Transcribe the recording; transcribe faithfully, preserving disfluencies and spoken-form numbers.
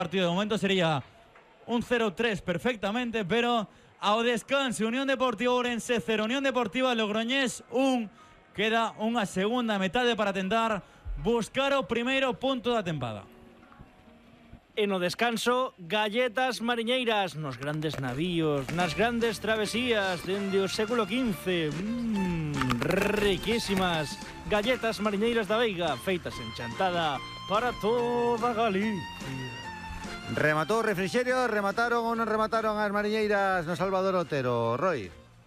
partido de momento sería un cero tres perfectamente, pero ao descanso Unión Deportiva Ourense cero, Unión Deportiva Logroñés un. Queda unha segunda metade para tentar buscar o primeiro punto da tempada. E no descanso, galletas mariñeiras nos grandes navíos, nas grandes travesías dende o século quince. Mmm, riquísimas galletas mariñeiras da Veiga, feitas en Chantada para toda Galicia. Rematou o refrixerio, remataron ou non remataron as mariñeiras no Salvador Otero, Roy?